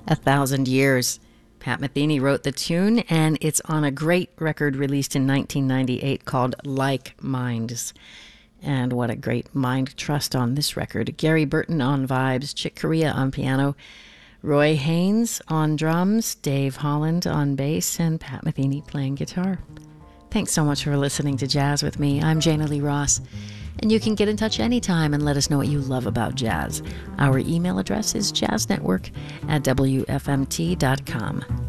A Thousand Years. Pat Metheny wrote the tune, and it's on a great record released in 1998 called Like Minds. And what a great mind trust on this record. Gary Burton on vibes, Chick Corea on piano, Roy Haynes on drums, Dave Holland on bass, and Pat Metheny playing guitar. Thanks so much for listening to Jazz with me. I'm Jana Lee Ross, and you can get in touch anytime and let us know what you love about jazz. Our email address is jazznetwork@wfmt.com.